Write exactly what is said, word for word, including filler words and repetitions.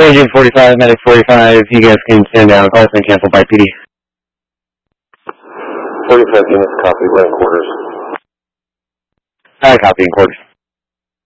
Engine forty-five, medic forty-five, you guys can stand down. Call's been canceled by P D. forty-five units, copy, we're in quarters. I copy in quarters.